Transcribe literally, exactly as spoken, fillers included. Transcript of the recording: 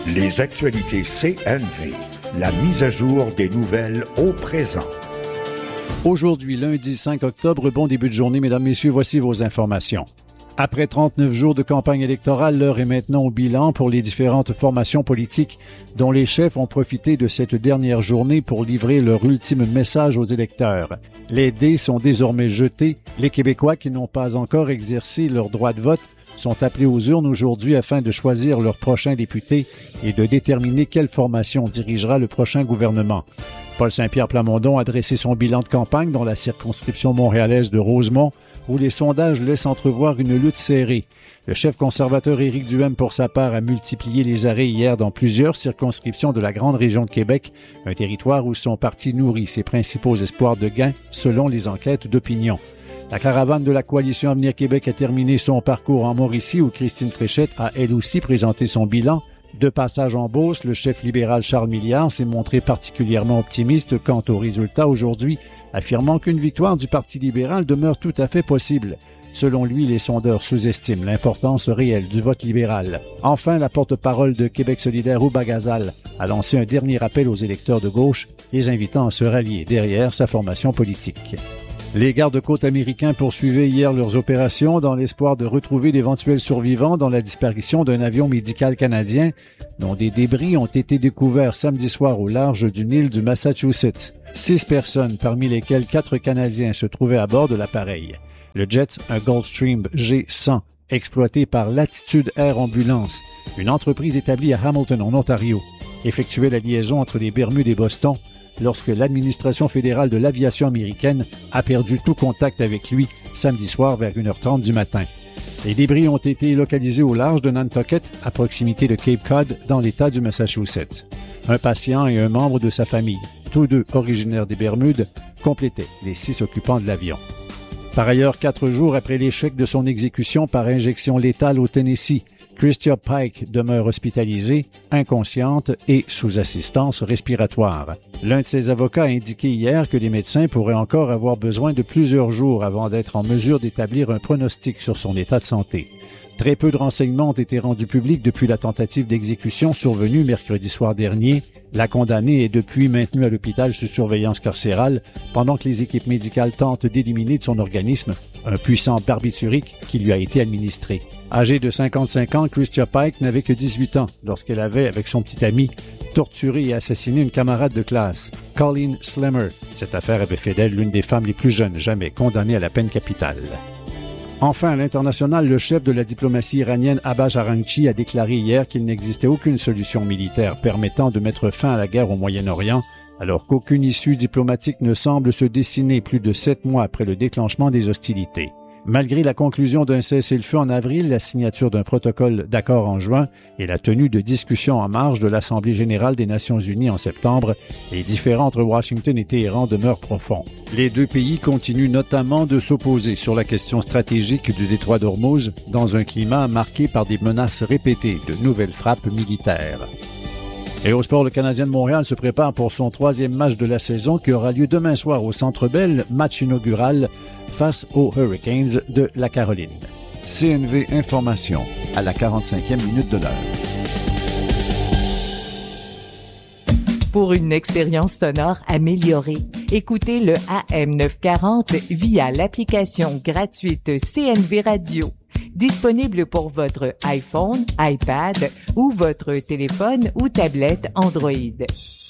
Les actualités C N V, la mise à jour des nouvelles au présent. Aujourd'hui, lundi cinq octobre, bon début de journée, mesdames, messieurs, voici vos informations. Après trente-neuf jours de campagne électorale, l'heure est maintenant au bilan pour les différentes formations politiques dont les chefs ont profité de cette dernière journée pour livrer leur ultime message aux électeurs. Les dés sont désormais jetés. Les Québécois qui n'ont pas encore exercé leur droit de vote sont appelés aux urnes aujourd'hui afin de choisir leur prochain député et de déterminer quelle formation dirigera le prochain gouvernement. Paul Saint-Pierre Plamondon a dressé son bilan de campagne dans la circonscription montréalaise de Rosemont, où les sondages laissent entrevoir une lutte serrée. Le chef conservateur Éric Duhaime, pour sa part, a multiplié les arrêts hier dans plusieurs circonscriptions de la grande région de Québec, un territoire où son parti nourrit ses principaux espoirs de gain, selon les enquêtes d'opinion. La caravane de la Coalition Avenir Québec a terminé son parcours en Mauricie, où Christine Fréchette a elle aussi présenté son bilan. De passage en Beauce, le chef libéral Charles Milliard s'est montré particulièrement optimiste quant aux résultats aujourd'hui, affirmant qu'une victoire du Parti libéral demeure tout à fait possible. Selon lui, les sondeurs sous-estiment l'importance réelle du vote libéral. Enfin, la porte-parole de Québec solidaire, Ouba Ghazal, a lancé un dernier appel aux électeurs de gauche, les invitant à se rallier derrière sa formation politique. Les gardes-côtes américains poursuivaient hier leurs opérations dans l'espoir de retrouver d'éventuels survivants dans la disparition d'un avion médical canadien dont des débris ont été découverts samedi soir au large d'une île du Massachusetts. Six personnes, parmi lesquelles quatre Canadiens, se trouvaient à bord de l'appareil. Le jet, un Gulfstream G cent, exploité par Latitude Air Ambulance, une entreprise établie à Hamilton, en Ontario, effectuait la liaison entre les Bermudes et Boston lorsque l'administration fédérale de l'aviation américaine a perdu tout contact avec lui samedi soir vers une heure trente du matin. Les débris ont été localisés au large de Nantucket, à proximité de Cape Cod, dans l'État du Massachusetts. Un patient et un membre de sa famille, tous deux originaires des Bermudes, complétaient les six occupants de l'avion. Par ailleurs, quatre jours après l'échec de son exécution par injection létale au Tennessee, Christia Pike demeure hospitalisée, inconsciente et sous assistance respiratoire. L'un de ses avocats a indiqué hier que les médecins pourraient encore avoir besoin de plusieurs jours avant d'être en mesure d'établir un pronostic sur son état de santé. Très peu de renseignements ont été rendus publics depuis la tentative d'exécution survenue mercredi soir dernier. La condamnée est depuis maintenue à l'hôpital sous surveillance carcérale pendant que les équipes médicales tentent d'éliminer de son organisme un puissant barbiturique qui lui a été administré. Âgée de cinquante-cinq ans, Christia Pike n'avait que dix-huit ans lorsqu'elle avait, avec son petit ami, torturé et assassiné une camarade de classe, Colleen Slimmer. Cette affaire avait fait d'elle l'une des femmes les plus jeunes jamais condamnées à la peine capitale. Enfin, à l'international, le chef de la diplomatie iranienne Abbas Araghchi a déclaré hier qu'il n'existait aucune solution militaire permettant de mettre fin à la guerre au Moyen-Orient, alors qu'aucune issue diplomatique ne semble se dessiner plus de sept mois après le déclenchement des hostilités. Malgré la conclusion d'un cessez-le-feu en avril, la signature d'un protocole d'accord en juin et la tenue de discussions en marge de l'Assemblée générale des Nations unies en septembre, les différends entre Washington et Téhéran demeurent profonds. Les deux pays continuent notamment de s'opposer sur la question stratégique du détroit d'Ormuz dans un climat marqué par des menaces répétées de nouvelles frappes militaires. Et au sport, le Canadien de Montréal se prépare pour son troisième match de la saison qui aura lieu demain soir au Centre Bell, match inaugural face aux Hurricanes de la Caroline. C N V Information, à la quarante-cinquième minute de l'heure. Pour une expérience sonore améliorée, écoutez le A M neuf cent quarante via l'application gratuite C N V Radio. Disponible pour votre iPhone, iPad ou votre téléphone ou tablette Android.